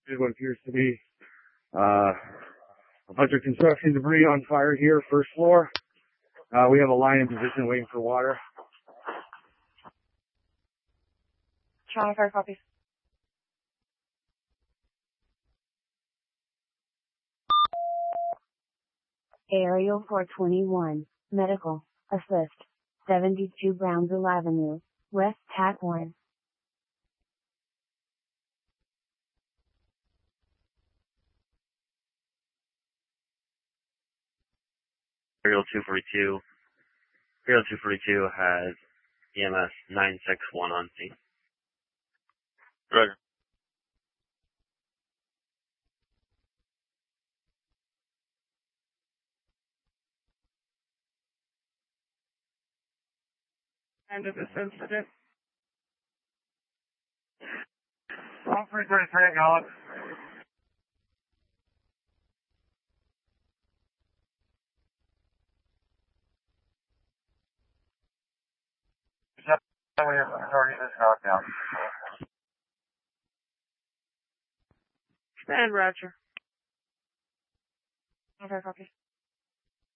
what appears to be a bunch of construction debris on fire here, first floor. We have a line in position waiting for water. Toronto Fire copies. Aerial 421, medical, assist, 72 Brownsville Avenue, West Tackworth. Aerial 242. Aerial 242 has EMS 961 on scene. Roger. End of this incident. All 333 acknowledged. We have authority to knock down. Stand, Roger. Toronto Fire copies.